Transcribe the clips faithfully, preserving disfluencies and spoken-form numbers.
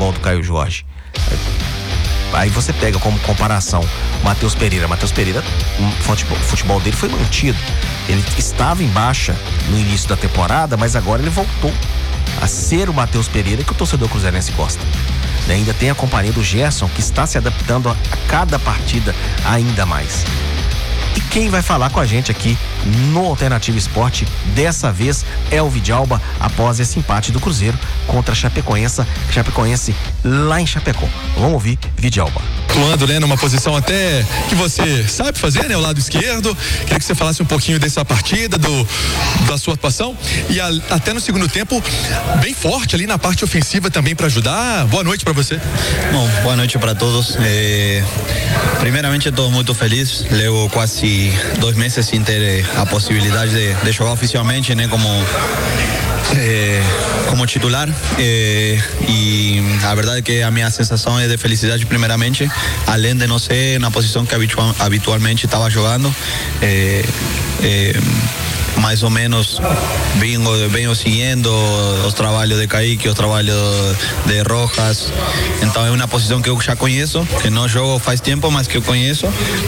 futebol do Caio Jorge. Aí você pega como comparação o Matheus Pereira. Matheus Pereira, o futebol, o futebol dele foi mantido. Ele estava em baixa no início da temporada, mas agora ele voltou a ser o Matheus Pereira que o torcedor cruzeirense gosta. E ainda tem a companhia do Gerson, que está se adaptando a, a cada partida ainda mais. E quem vai falar com a gente aqui no Alternativa Esporte dessa vez é o Vidalba, após esse empate do Cruzeiro contra a Chapecoense, Chapecoense lá em Chapecó. Vamos ouvir Vidalba. Atuando, né, numa posição até que você sabe fazer, né, o lado esquerdo. Queria que você falasse um pouquinho dessa partida, do, da sua atuação e a, até no segundo tempo bem forte ali na parte ofensiva também para ajudar. Boa noite para você. Bom, boa noite para todos. Eh, primeiramente estou muito feliz. Levo quase dois meses sem ter a possibilidade de, de jogar oficialmente, né, como Eh, como titular, eh, e a verdade é que a minha sensação é de felicidade primeiramente, além de não ser na posição que habitual, habitualmente estava jogando. eh, eh, mais ou menos venho, venho seguindo os trabalhos de Kaique, os trabalhos de Rojas, então é uma posição que eu já conheço, que não jogo faz tempo, mas que eu conheço,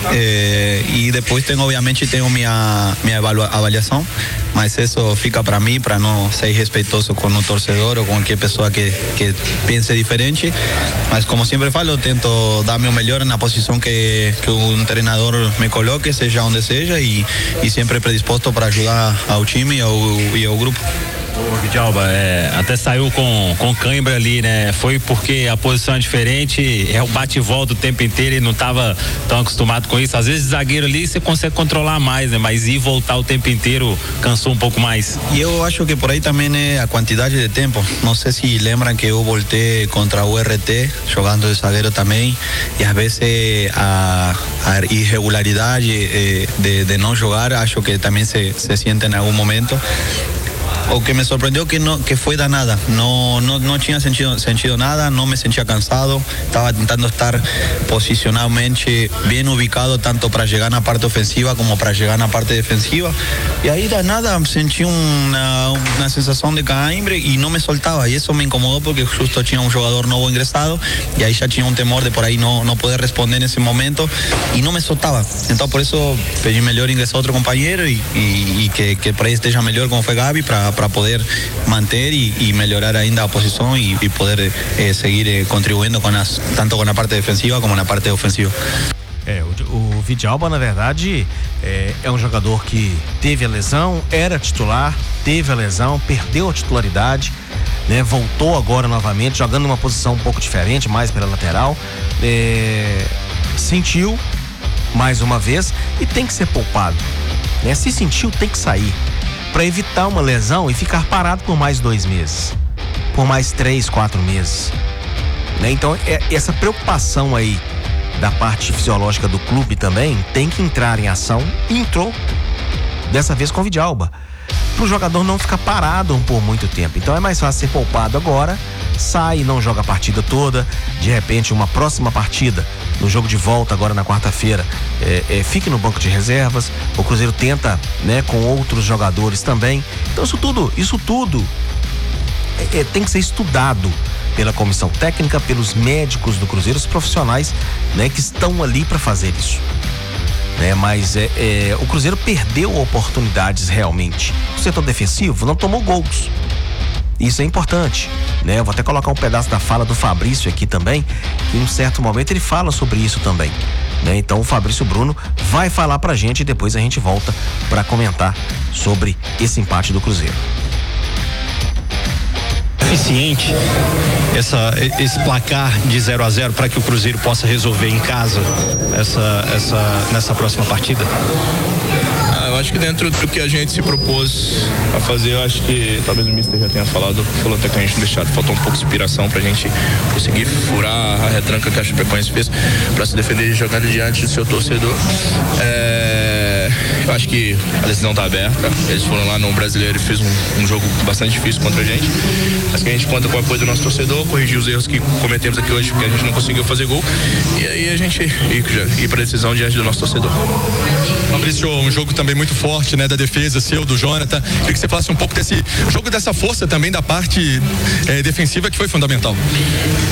eh, e depois tenho, obviamente, tenho minha, minha avaliação, mas isso fica para mim, para não ser respeitoso com o torcedor ou com qualquer pessoa que, que pense diferente, mas como sempre falo, eu tento dar meu melhor na posição que, que um treinador me coloque, seja onde seja, e, e sempre predisposto para ajudar ao time e ao, e ao grupo. O Vidalba, é, até saiu com, com cãibra ali, né? Foi porque a posição é diferente, é o bate e volta o tempo inteiro e não estava tão acostumado com isso. Às vezes zagueiro ali você consegue controlar mais, né? Mas ir voltar o tempo inteiro cansou um pouco mais. E eu acho que por aí também é a quantidade de tempo. Não sei se lembram que eu voltei contra o R T, jogando de zagueiro também, e às vezes a, a irregularidade eh, de, de não jogar, acho que também se, se sente em algum momento. O que me sorprendeu que não, que foi danada, não, não, não tinha sentido, sentido nada, não me sentia cansado, estava tentando estar posicionalmente bem ubicado, tanto para chegar na parte ofensiva como para chegar na parte defensiva, e aí danada senti uma, uma sensação de cãibra e não me soltava, e isso me incomodou porque justo tinha um jogador novo ingressado, e aí já tinha um temor de por aí não, não poder responder nesse momento, e não me soltava, então por isso pedi melhor ingressar outro companheiro e, e, e que, que por aí esteja melhor como foi Gabi, para para poder manter e, e melhorar ainda a posição e, e poder eh, seguir eh, contribuindo com as, tanto com a parte defensiva como na parte ofensiva. É, o, o Vidalba, na verdade, é, é um jogador que teve a lesão, era titular, teve a lesão, perdeu a titularidade, né? Voltou agora novamente, jogando numa posição um pouco diferente, mais pela lateral, é, sentiu mais uma vez e tem que ser poupado, né? Se sentiu, tem que sair, para evitar uma lesão e ficar parado por mais dois meses, por mais três, quatro meses, né? Então é, essa preocupação aí da parte fisiológica do clube também tem que entrar em ação, e entrou dessa vez com o Vidalba, para o jogador não ficar parado por muito tempo. Então é mais fácil ser poupado agora, sai, não joga a partida toda, de repente uma próxima partida, no jogo de volta agora na quarta-feira, é, é, fique no banco de reservas. O Cruzeiro tenta, né, com outros jogadores também. Então isso tudo, isso tudo é, é, tem que ser estudado pela comissão técnica, pelos médicos do Cruzeiro, os profissionais, né, que estão ali para fazer isso. Né, mas é, é, o Cruzeiro perdeu oportunidades realmente. O setor defensivo não tomou gols. Isso é importante, né? Eu vou até colocar um pedaço da fala do Fabrício aqui também, que em um certo momento ele fala sobre isso também, né? Então o Fabrício Bruno vai falar pra gente e depois a gente volta para comentar sobre esse empate do Cruzeiro. Eficiente essa, esse placar de zero a zero para que o Cruzeiro possa resolver em casa essa, essa, nessa próxima partida? Ah, eu acho que dentro do que a gente se propôs a fazer, eu acho que talvez o mister já tenha falado, falou até que a gente deixou, faltou um pouco de inspiração pra gente conseguir furar a retranca que a Chapecoense fez para se defender e jogar diante do seu torcedor. É, eu acho que a decisão tá aberta, eles foram lá no Brasileiro e fez um, um jogo bastante difícil contra a gente, mas que a gente conta com o apoio do nosso torcedor, corrigir os erros que cometemos aqui hoje, porque a gente não conseguiu fazer gol, e aí a gente ir, ir pra decisão diante do nosso torcedor. Fabrício, um jogo também muito forte, né, da defesa seu, do Jonathan. Queria que você falasse um pouco desse jogo, dessa força também da parte é, defensiva, que foi fundamental.